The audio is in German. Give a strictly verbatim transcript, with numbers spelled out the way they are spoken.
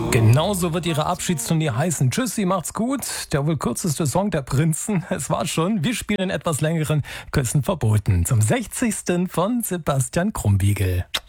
Genauso wird ihre Abschiedstournee heißen. Tschüssi, macht's gut. Der wohl kürzeste Song der Prinzen. Es war schon. Wir spielen in etwas längeren Küssen verboten. Zum sechzigsten von Sebastian Krumbiegel.